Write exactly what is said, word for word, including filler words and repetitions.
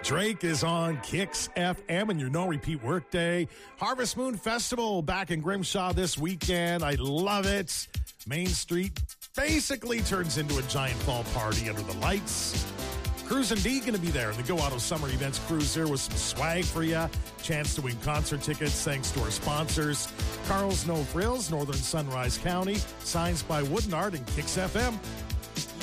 Drake is on Kicks F M and your no-repeat workday. Harvest Moon Festival back in Grimshaw this weekend. I love it. Main Street basically turns into a giant fall party under the lights. Cruise and D going to be there in the Go Auto Summer Events Cruiser with some swag for you. Chance to win concert tickets thanks to our sponsors. Carl's No Frills, Northern Sunrise County, Signs by Wooden Art, and Kicks F M.